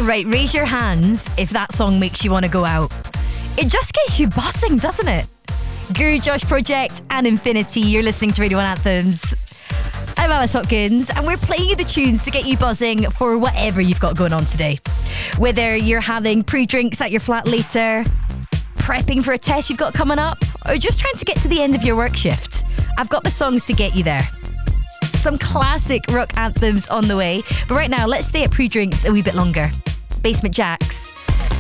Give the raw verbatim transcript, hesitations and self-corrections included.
Right, raise your hands if that song makes you want to go out. It just gets you buzzing, doesn't it? Guru Josh Project and Infinity, you're listening to Radio one Anthems. I'm Alice Hopkins, and we're playing you the tunes to get you buzzing for whatever you've got going on today. Whether you're having pre-drinks at your flat later, prepping for a test you've got coming up, or just trying to get to the end of your work shift, I've got the songs to get you there. Some classic rock anthems on the way, but right now let's stay at pre-drinks a wee bit longer. Basement Jaxx